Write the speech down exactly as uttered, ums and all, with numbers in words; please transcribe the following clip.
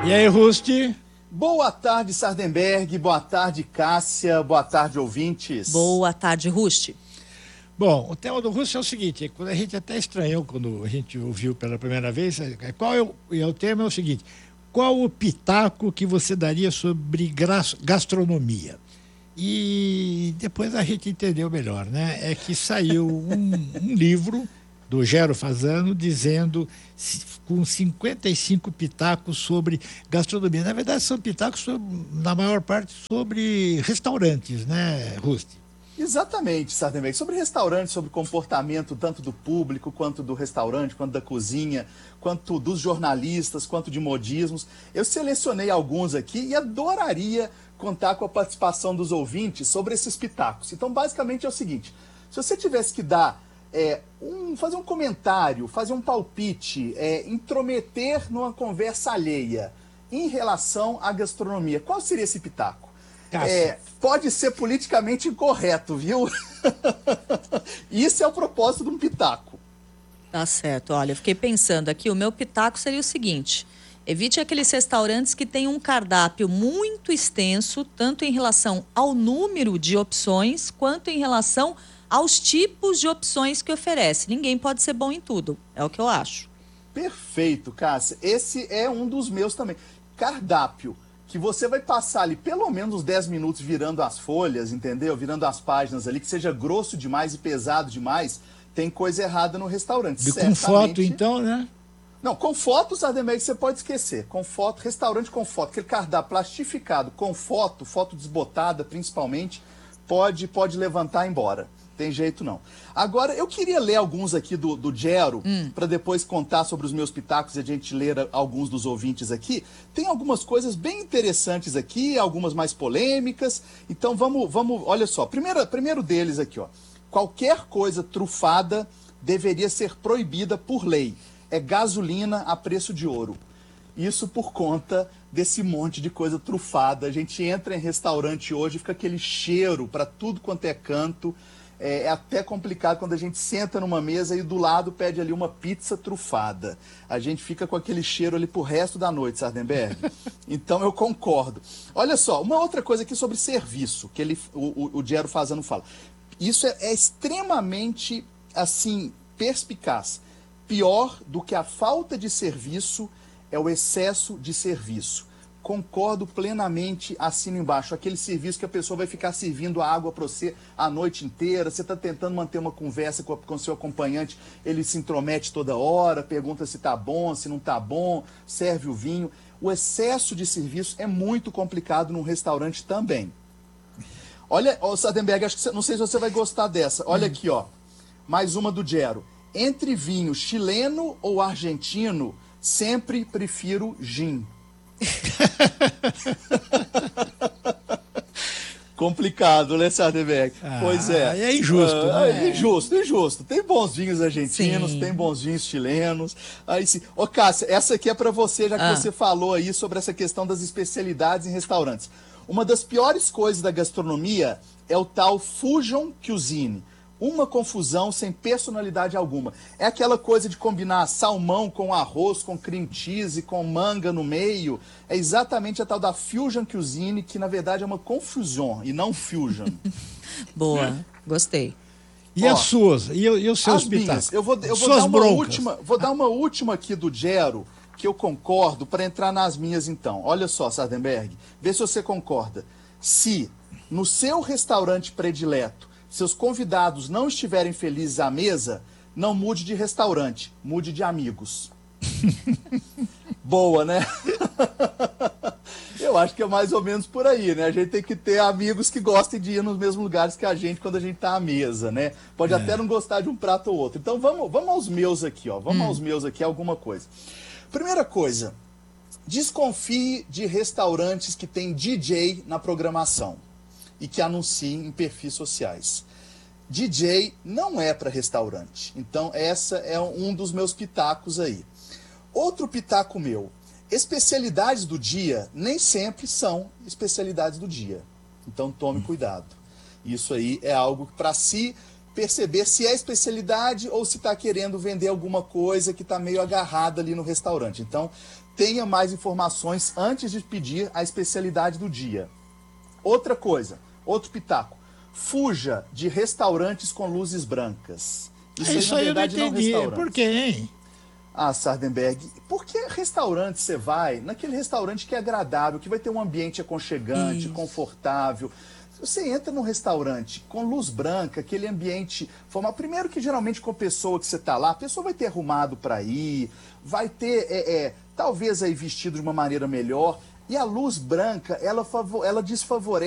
E aí, Rusti? Boa tarde, Sardenberg. Boa tarde, Cássia. Boa tarde, ouvintes. Boa tarde, Rusti. Bom, o tema do Rusti é o seguinte, quando a gente até estranhou quando a gente ouviu pela primeira vez, qual é o, é o tema é o seguinte, qual o pitaco que você daria sobre gastronomia? E depois a gente entendeu melhor, né? É que saiu um, um livro do Gero Fasano dizendo com cinquenta e cinco pitacos sobre gastronomia. Na verdade, são pitacos, sobre, na maior parte, sobre restaurantes, né, Rusti? Exatamente, Sardenberg. Sobre restaurante, sobre comportamento tanto do público, quanto do restaurante, quanto da cozinha, quanto dos jornalistas, quanto de modismos. Eu selecionei alguns aqui e adoraria contar com a participação dos ouvintes sobre esses pitacos. Então, basicamente é o seguinte, se você tivesse que dar, é, um, fazer um comentário, fazer um palpite, é, intrometer numa conversa alheia em relação à gastronomia, qual seria esse pitaco? É, pode ser politicamente incorreto, viu? Isso é o propósito de um pitaco. Tá certo, olha, eu fiquei pensando aqui, o meu pitaco seria o seguinte, evite aqueles restaurantes que têm um cardápio muito extenso, tanto em relação ao número de opções, quanto em relação aos tipos de opções que oferece. Ninguém pode ser bom em tudo, é o que eu acho. Perfeito, Cássia. Esse é um dos meus também. Cardápio. Que você vai passar ali pelo menos uns dez minutos virando as folhas, entendeu? Virando as páginas ali, que seja grosso demais e pesado demais, tem coisa errada no restaurante. E com foto, então, né? Não, com foto, Sardenberg, você pode esquecer. Com foto, restaurante com foto, aquele cardápio plastificado com foto, foto desbotada principalmente, pode, pode levantar e ir embora. Tem jeito não. Agora, eu queria ler alguns aqui do, do Gero, hum. para depois contar sobre os meus pitacos e a gente ler alguns dos ouvintes aqui. Tem algumas coisas bem interessantes aqui, algumas mais polêmicas. Então vamos, vamos olha só. Primeiro, primeiro deles aqui, ó. Qualquer coisa trufada deveria ser proibida por lei. É gasolina a preço de ouro. Isso por conta desse monte de coisa trufada. A gente entra em restaurante hoje e fica aquele cheiro para tudo quanto é canto. É, é até complicado quando a gente senta numa mesa e do lado pede ali uma pizza trufada. A gente fica com aquele cheiro ali pro resto da noite, Sardenberg. Então eu concordo. Olha só, uma outra coisa aqui sobre serviço, que ele, o, o, o Gero Fasano fala. Isso é, é extremamente, assim, perspicaz. Pior do que a falta de serviço é o excesso de serviço. Concordo plenamente, assino embaixo. Aquele serviço que a pessoa vai ficar servindo a água para você a noite inteira, você está tentando manter uma conversa com o seu acompanhante, ele se intromete toda hora, pergunta se está bom, se não está bom, serve o vinho. O excesso de serviço é muito complicado num restaurante também. Olha, oh, Sardenberg, acho que você, não sei se você vai gostar dessa. Olha hum. aqui, ó. Mais uma do Gero. Entre vinho chileno ou argentino, sempre prefiro gin. Complicado, né, Sardenberg? Ah, pois é. É injusto, ah, né? É injusto, injusto. Tem bons vinhos argentinos, Sim. tem bons vinhos chilenos. Aí sim. Ô, Cássia, essa aqui é pra você, já que ah. você falou aí sobre essa questão das especialidades em restaurantes. Uma das piores coisas da gastronomia é o tal Fusion Cuisine. Uma confusão sem personalidade alguma. É aquela coisa de combinar salmão com arroz, com cream cheese, com manga no meio. É exatamente a tal da Fusion Cuisine, que na verdade é uma confusão e não fusion. Boa, gostei. E Ó, as suas? E, e os seus pitacos? Eu vou, eu vou dar uma última, vou dar uma última aqui do Gero, que eu concordo, para entrar nas minhas então. Olha só, Sardenberg, vê se você concorda. Se no seu restaurante predileto seus convidados não estiverem felizes à mesa, não mude de restaurante, mude de amigos. Boa, né? Eu acho que é mais ou menos por aí, né? A gente tem que ter amigos que gostem de ir nos mesmos lugares que a gente quando a gente tá à mesa, né? Pode é. até não gostar de um prato ou outro. Então vamos, vamos aos meus aqui, ó. Vamos hum. aos meus aqui, alguma coisa. Primeira coisa, desconfie de restaurantes que tem D J na programação e que anunciem em perfis sociais. D J não é para restaurante. Então, essa é um dos meus pitacos aí. Outro pitaco meu. Especialidades do dia nem sempre são especialidades do dia. Então, tome cuidado. Isso aí é algo para si perceber se é especialidade ou se está querendo vender alguma coisa que está meio agarrada ali no restaurante. Então, tenha mais informações antes de pedir a especialidade do dia. Outra coisa, outro pitaco. Fuja de restaurantes com luzes brancas. Isso, Isso aí, aí verdade, eu não entendi. Não Por quê, hein? Ah, Sardenberg, por que restaurante você vai? Naquele restaurante que é agradável, que vai ter um ambiente aconchegante, Isso. confortável. Você entra num restaurante com luz branca, aquele ambiente formal. Primeiro que geralmente com a pessoa que você está lá, a pessoa vai ter arrumado para ir, vai ter, é, é, talvez aí vestido de uma maneira melhor. E a luz branca, ela, favor, ela desfavorece